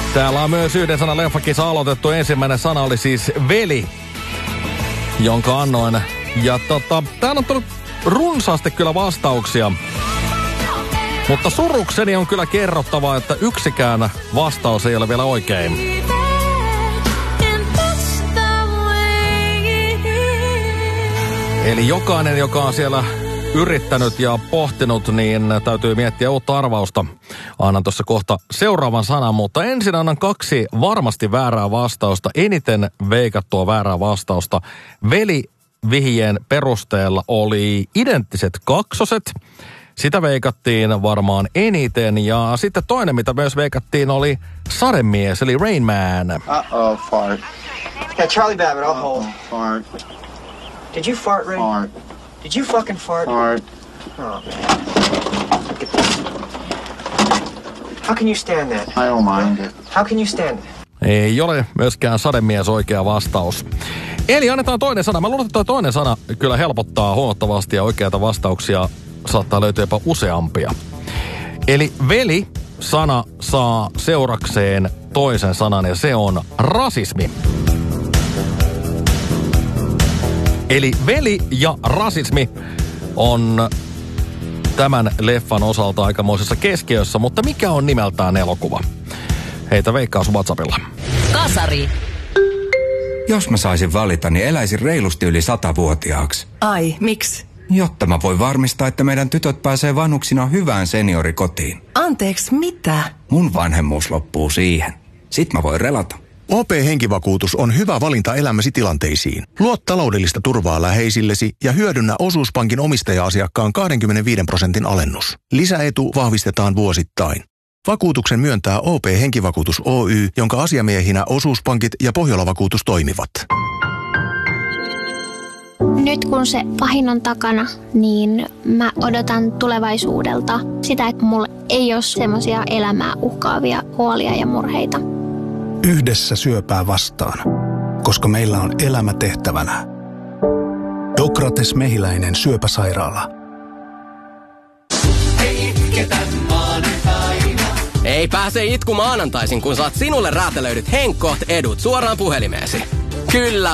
Täällä on myös yhden sanan leffakisa aloitettu. Ensimmäinen sana oli siis veli, jonka annoin. Ja täällä on tullut runsaasti kyllä vastauksia. Mutta surukseni on kyllä kerrottava, että yksikään vastaus ei ole vielä oikein. Eli jokainen, joka on siellä yrittänyt ja pohtinut, niin täytyy miettiä uutta arvausta. Annan tuossa kohta seuraavan sanan, mutta ensin annan 2 varmasti väärää vastausta, eniten veikattua väärää vastausta. Veli-vihjeen perusteella oli identtiset kaksoset. Sitä veikattiin varmaan eniten. Ja sitten toinen, mitä myös veikattiin, oli sademies, eli Rain Man. Uh-oh, fart. Yeah, Charlie Babbitt, I'll hold. Fart. Did you fart, Ray? Fart. Did you fucking fart? Fart. Oh, man. Look at this. How can you stand that? I don't mind it. How can you stand it? Ei ole myöskään sademies oikea vastaus. Eli annetaan toinen sana. Mä luulen, että toinen sana kyllä helpottaa huomattavasti ja oikeita vastauksia saattaa löytyä jopa useampia. Eli veli-sana saa seurakseen toisen sanan ja se on rasismi. Eli veli ja rasismi on tämän leffan osalta aikamoisessa keskiössä, mutta mikä on nimeltään elokuva? Heitä veikkaus WhatsAppilla. Kasari. Jos mä saisin valita, niin eläisin reilusti yli 100-vuotiaaksi. Ai, miksi? Jotta mä voin varmistaa, että meidän tytöt pääsee vanhuksina hyvään seniorikotiin. Anteeksi, mitä? Mun vanhemmuus loppuu siihen. Sit mä voin relata. OP-henkivakuutus on hyvä valinta elämäsi tilanteisiin. Luo taloudellista turvaa läheisillesi ja hyödynnä osuuspankin omistaja-asiakkaan 25% alennus. Lisäetu vahvistetaan vuosittain. Vakuutuksen myöntää OP-henkivakuutus Oy, jonka asiamiehinä osuuspankit ja Pohjola-vakuutus toimivat. Nyt kun se pahin on takana, niin mä odotan tulevaisuudelta sitä, että mulla ei ole semmoisia elämää uhkaavia huolia ja murheita. Yhdessä syöpää vastaan, koska meillä on elämä tehtävänä. Dokrates Mehiläinen syöpäsairaala. Ei pääse itku maanantaisin, kun saat sinulle räätälöidyt Henkkoht edut suoraan puhelimeesi. Kyllä